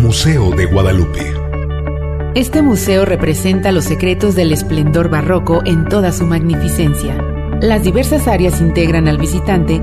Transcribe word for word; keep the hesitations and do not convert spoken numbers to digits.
Museo de Guadalupe. Este museo representa los secretos del esplendor barroco en toda su magnificencia. Las diversas áreas integran al visitante